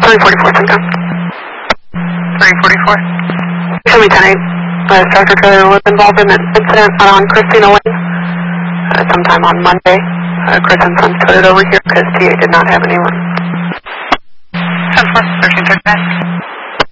344 Symptom. 344. Show me 10-8. Tractor trailer was involved in an incident on Christina Lane sometime on Monday. Chris and Sons put it over here because TA did not have anyone. 10-4, 1339.